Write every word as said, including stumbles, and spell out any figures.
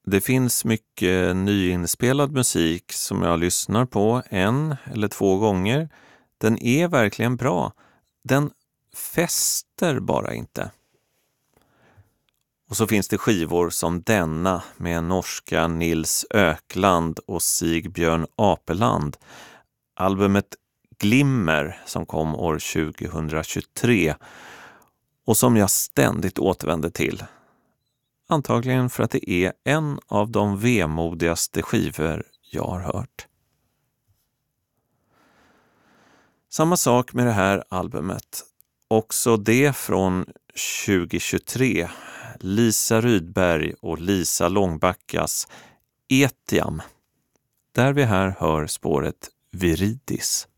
Det finns mycket nyinspelad musik som jag lyssnar på en eller två gånger. Den är verkligen bra. Den fäster bara inte. Och så finns det skivor som denna med norska Nils Ökland och Sigbjörn Apeland. Albumet Glimmer som kom år tjugohundratjugotre och som jag ständigt återvänder till. Antagligen för att det är en av de vemodigaste skivor jag har hört. Samma sak med det här albumet. Också det från tjugohundratjugotre. Lisa Rydberg och Lisa Långbackas Etiam. Där vi här hör spåret Viridis.